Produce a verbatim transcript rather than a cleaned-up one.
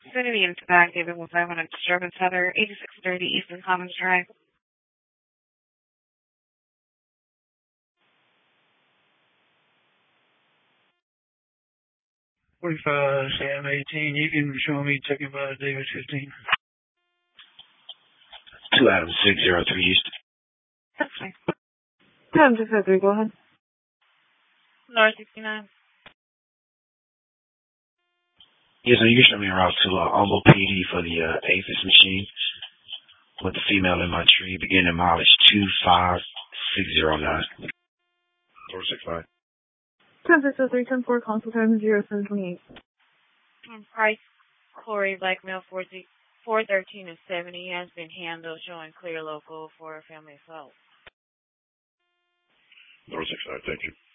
Vicinity and back, David one five one Disturbance Heather, eighty-six thirty Eastern Commons Drive. forty-five, Sam eighteen. You can show me taken by David fifteen. Two Adam six zero three Houston. That's fine. Adam six zero three, go ahead. North sixty-nine. Yes, sir, you can show me a route to uh, Humble P D for the uh, Aphis machine with the female in my tree, beginning mileage two five six zero nine. four six five. ten six zero three, ten four, console time zero seven twenty-eight. Um, Price, Corey, Black Male four thirteen and seventy has been handled, showing clear local for a family assault. four six five, thank you.